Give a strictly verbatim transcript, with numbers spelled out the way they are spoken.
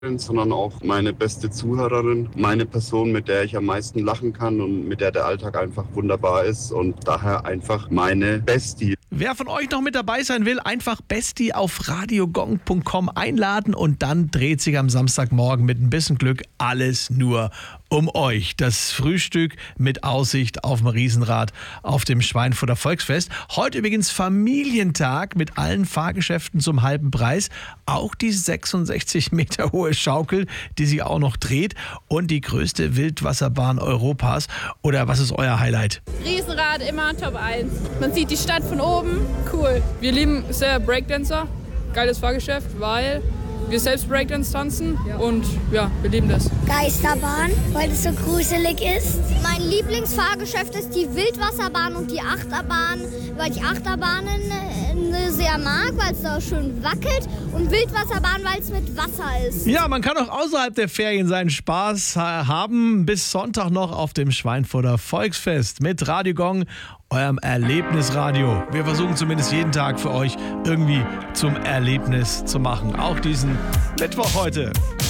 sondern auch meine beste Zuhörerin, meine Person, mit der ich am meisten lachen kann und mit der der Alltag einfach wunderbar ist und daher einfach meine Bestie. Wer von euch noch mit dabei sein will, einfach Bestie auf radiogong punkt com einladen und dann dreht sich am Samstagmorgen mit ein bisschen Glück alles nur um euch. Das Frühstück mit Aussicht auf dem Riesenrad auf dem Schweinfurter Volksfest. Heute übrigens Familientag mit allen Fahrgeschäften zum halben Preis. Auch die sechsundsechzig Meter hohe Schaukel, die sich auch noch dreht und die größte Wildwasserbahn Europas. Oder was ist euer Highlight? Riesenrad immer Top eins. Man sieht die Stadt von oben, cool. Wir lieben sehr Breakdancer, geiles Fahrgeschäft, weil wir selbst Breakdance tanzen und ja, wir lieben das. Geisterbahn, weil es so gruselig ist. Mein Lieblingsfahrgeschäft ist die Wildwasserbahn und die Achterbahn, weil ich Achterbahnen äh, sehr mag, weil es da schön wackelt, und Wildwasserbahn, weil es mit Wasser ist. Ja, man kann auch außerhalb der Ferien seinen Spaß haben. Bis Sonntag noch auf dem Schweinfurter Volksfest mit Radio Gong, eurem Erlebnisradio. Wir versuchen zumindest jeden Tag für euch irgendwie zum Erlebnis zu machen. Auch diesen Mittwoch heute.